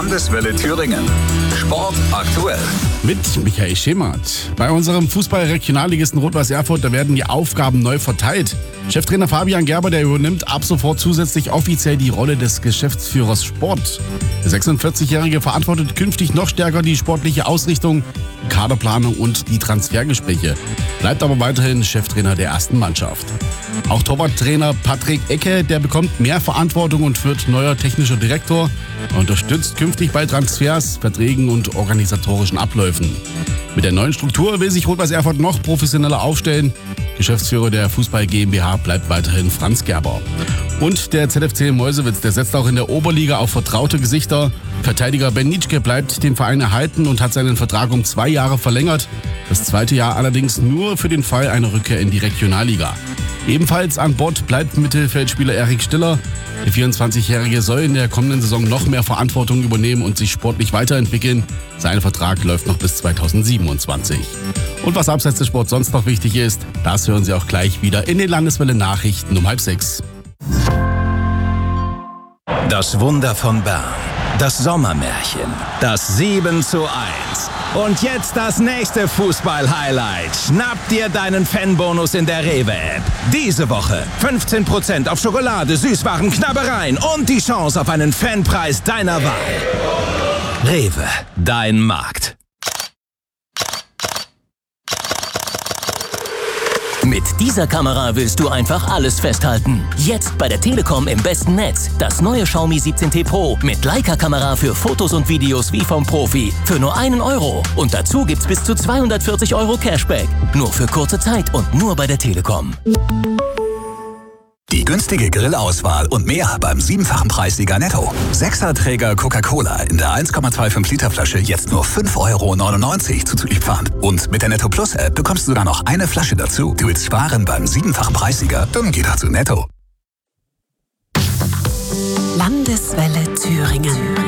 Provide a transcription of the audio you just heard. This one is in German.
Landeswelle Thüringen. Sport aktuell. Mit Michael Schemert. Bei unserem Fußball-Regionalligisten Rot-Weiß Erfurt, da werden die Aufgaben neu verteilt. Cheftrainer Fabian Gerber, der übernimmt ab sofort zusätzlich offiziell die Rolle des Geschäftsführers Sport. Der 46-Jährige verantwortet künftig noch stärker die sportliche Ausrichtung, die Kaderplanung und die Transfergespräche. Bleibt aber weiterhin Cheftrainer der ersten Mannschaft. Auch Torwarttrainer Patrick Ecke, der bekommt mehr Verantwortung und wird neuer technischer Direktor. Er unterstützt künftig bei Transfers, Verträgen und organisatorischen Abläufen. Mit der neuen Struktur will sich Rot-Weiß Erfurt noch professioneller aufstellen. Geschäftsführer der Fußball GmbH bleibt weiterhin Franz Gerber. Und der ZFC Meuselwitz, der setzt auch in der Oberliga auf vertraute Gesichter. Verteidiger Ben Nitschke bleibt dem Verein erhalten und hat seinen Vertrag um 2 Jahre verlängert. Das zweite Jahr allerdings nur für den Fall einer Rückkehr in die Regionalliga. Ebenfalls an Bord bleibt Mittelfeldspieler Erik Stiller. Der 24-Jährige soll in der kommenden Saison noch mehr Verantwortung übernehmen und sich sportlich weiterentwickeln. Sein Vertrag läuft noch bis 2027. Und was abseits des Sports sonst noch wichtig ist, das hören Sie auch gleich wieder in den Landeswelle-Nachrichten um 5:30. Das Wunder von Bern. Das Sommermärchen. Das 7:1. Und jetzt das nächste Fußball-Highlight. Schnapp dir deinen Fanbonus in der Rewe-App. Diese Woche 15% auf Schokolade, Süßwaren, Knabbereien und die Chance auf einen Fanpreis deiner Wahl. Rewe, dein Markt. Mit dieser Kamera willst du einfach alles festhalten. Jetzt bei der Telekom im besten Netz. Das neue Xiaomi 17T Pro mit Leica-Kamera für Fotos und Videos wie vom Profi. Für nur 1 Euro. Und dazu gibt's bis zu 240 Euro Cashback. Nur für kurze Zeit und nur bei der Telekom. Die günstige Grillauswahl und mehr beim 7-fachen Preissieger Netto. 6er-Träger Coca-Cola in der 1,25 Liter Flasche jetzt nur 5,99 € zuzüglich Pfand. Und mit der Netto Plus App bekommst du sogar noch eine Flasche dazu. Du willst sparen beim 7-fachen Preissieger? Dann geh doch zu Netto. Landeswelle Thüringen.